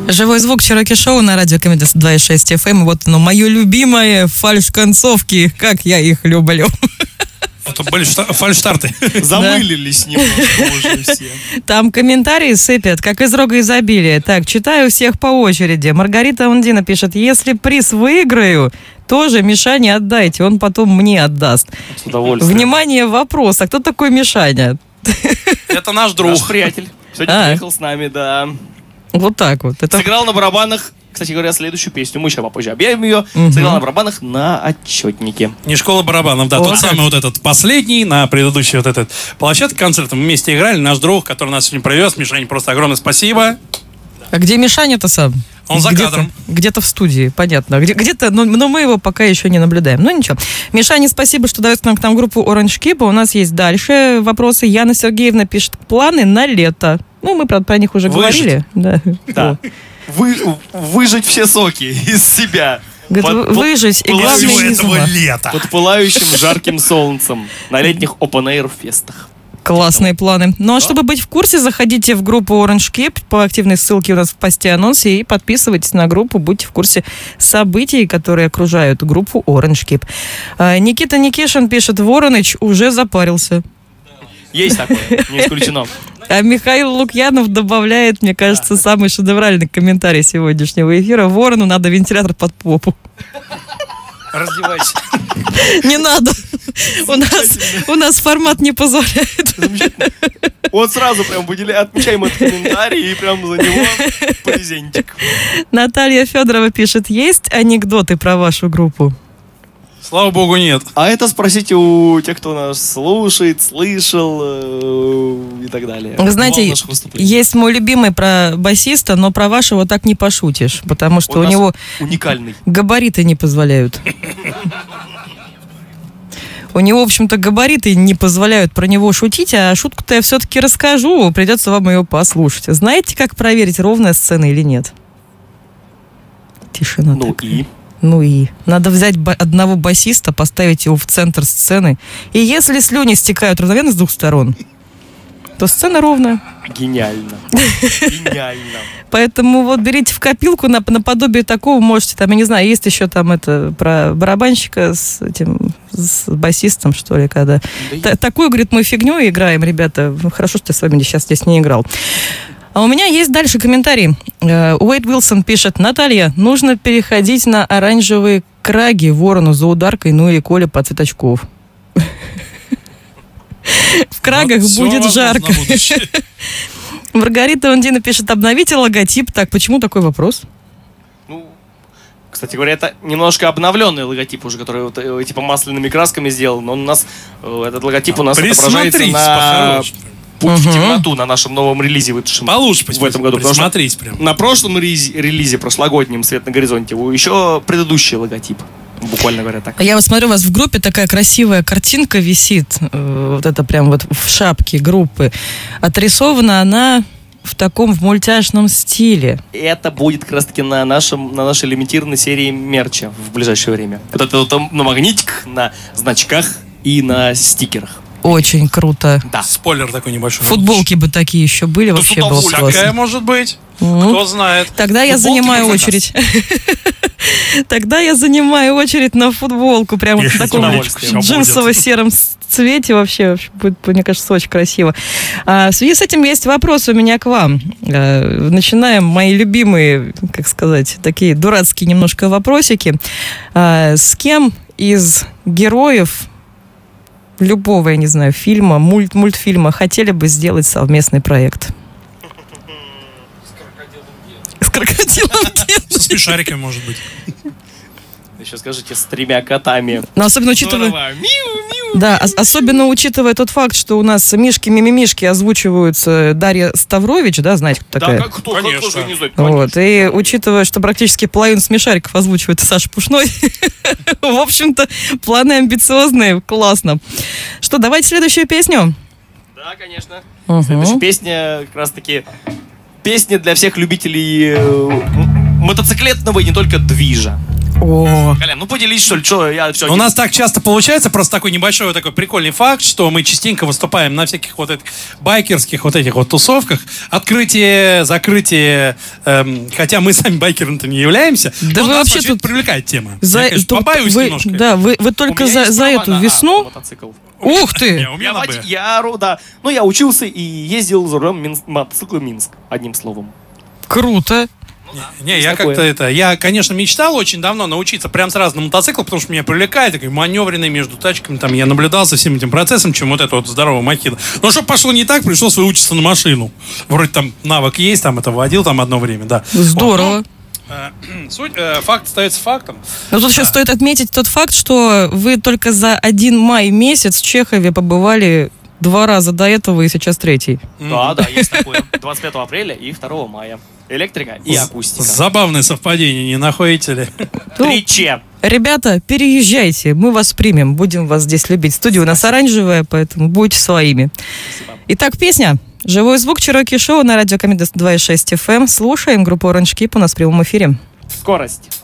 Живой звук Чироки Шоу на радио Comedy 2.6 FM. Вот оно, мое любимое фальш-концовки. Как я их люблю. Это были фальштарты. Замылились немножко уже все. Там комментарии сыпят, как из рога изобилия. Так, читаю всех по очереди. Маргарита Ундина пишет: если приз выиграю, тоже Мишане отдайте, он потом мне отдаст. С удовольствием. Внимание, вопрос. А кто такой Мишаня? Это наш друг. Наш приятель. Сегодня приехал с нами, да. Вот так вот. Это... Сыграл на барабанах, кстати говоря, следующую песню. Мы сейчас попозже объявим ее. Сыграл на барабанах на отчетнике. Не школа барабанов, да. Тот самый вот этот последний, на предыдущей вот этой площадке концерта. Мы вместе играли. Наш друг, который нас сегодня привез. Мишань, просто огромное спасибо. А где Мишаня-то сам? Он за кадром. Где-то в студии, понятно. Где-то, но мы его пока еще не наблюдаем. Ну ничего. Мишане, спасибо, что даете к нам группу Orange Keep. У нас есть дальше вопросы. Яна Сергеевна пишет: планы на лето. Ну, мы, правда, про них уже говорили. Да. Выжать все соки из себя. Выжить и, главное, из ума. Под пылающим жарким солнцем на летних open-air фестах. Классные планы. Ну, а чтобы быть в курсе, заходите в группу Orange Keep по активной ссылке у нас в посте анонсе и подписывайтесь на группу, будьте в курсе событий, которые окружают группу Orange Keep. Никита Никишин пишет: Вороныч уже запарился. Есть такое, не исключено. А Михаил Лукьянов добавляет, мне кажется, самый шедевральный комментарий сегодняшнего эфира: Ворону надо вентилятор под попу. Раздевайся. Не надо. У нас формат не позволяет. Замечательно. Вот сразу прям отмечаем этот комментарий и прям за него презентик. Наталья Федорова пишет: есть анекдоты про вашу группу? Слава богу, нет. А это спросите у тех, кто нас слушает, слышал и так далее. Вы знаете, есть мой любимый про басиста, но про вашего так не пошутишь, потому что у него уникальный габариты не позволяют. У него, в общем-то, габариты не позволяют про него шутить, а шутку-то я все-таки расскажу, придется вам ее послушать. Знаете, как проверить, ровная сцена или нет? Тишина такая. Ну и надо взять одного басиста, поставить его в центр сцены. И если слюни стекают равномерно с двух сторон, то сцена ровная. Гениально. Гениально. Поэтому вот берите в копилку наподобие такого, можете, там, я не знаю, есть еще там это про барабанщика с басистом, что ли, когда. Такую, говорит, мы фигню играем, ребята. Хорошо, что я с вами сейчас здесь не играл. А у меня есть дальше комментарий. Уэйд Уилсон пишет: Наталья, нужно переходить на оранжевые краги Ворону за ударкой, ну и Коля под цвет очков. В крагах будет жарко. Маргарита Ундина пишет: обновите логотип. Так, почему такой вопрос? Ну, кстати говоря, это немножко обновленный логотип уже, который типа масляными красками сделан. Но у нас этот логотип у нас отображается на «Путь в темноту» на нашем новом релизе, вышедшем в этом году. Присмотрись прям. На прошлом релизе, прошлогоднем «Свет на горизонте», еще предыдущий логотип. Буквально говоря так. Я вот смотрю, у вас в группе такая красивая картинка висит. Вот это прям вот в шапке группы. Отрисована она в мультяшном стиле. Это будет как раз таки на нашей лимитированной серии мерча в ближайшее время. Вот это вот на магнитиках, на значках и на стикерах. Очень круто. Да. Спойлер такой небольшой. Футболки бы такие еще были, вообще было классно. Такая может быть. Кто знает. Тогда я занимаю очередь. Тогда я занимаю очередь на футболку. Прямо в таком джинсово-сером цвете. Вообще будет, мне кажется, очень красиво. В связи с этим есть вопрос у меня к вам. Начинаем мои любимые, как сказать, такие дурацкие немножко вопросики. С кем из героев любого, я не знаю, фильма, мультфильма хотели бы сделать совместный проект? С крокодилом Геной. Со смешариками, может быть. Еще скажите, с 3 котами. Но особенно учитывая... Да, особенно учитывая тот факт, что у нас мишки-мимимишки озвучиваются Дарья Ставрович, да, знаете, кто такая? Да, кто же не знает, вот, и учитывая, что практически половину смешариков озвучивает Саша Пушной, в общем-то, планы амбициозные, классно. Что, давайте следующую песню? Да, конечно. Следующая песня, как раз-таки, песня для всех любителей мотоциклетного и не только движа. О. Колян, ну поделись, что ли, что я все. У нас так часто получается, просто такой небольшой такой прикольный факт, что мы частенько выступаем на всяких вот этих байкерских вот этих вот тусовках. Открытие, закрытие, хотя мы сами байкерами-то не являемся. Да, вы вообще тут привлекает тема. Я, конечно, побаиваюсь немножко. Да, вы только за эту весну. Мотоцикл. Ух ты! Я учился и ездил за рулем мотоцикла Минск, одним словом. Круто. Я, конечно, мечтал очень давно научиться прям сразу на мотоцикл, потому что меня привлекает, такой маневренный между тачками, там я наблюдал за всем этим процессом, чем вот это вот здоровая махина. Но чтобы пошло не так, пришлось выучиться на машину. Вроде там навык есть, там это водил там одно время, да. Здорово. Факт остается фактом. Но тут еще стоит отметить тот факт, что вы только за 1 май месяц в Чехове побывали 2 раза до этого и сейчас 3-й. Да, есть такое. 25 апреля и 2 мая. Электрика и акустика. Забавное совпадение, не находите ли? 3Ч. Ребята, переезжайте, мы вас примем, будем вас здесь любить. Студия у нас оранжевая, поэтому будьте своими. Спасибо. Итак, песня «Живой звук» Cherokee Show на радио Комедия 2.6 FM. Слушаем группу Orange Keep у нас в прямом эфире. Скорость.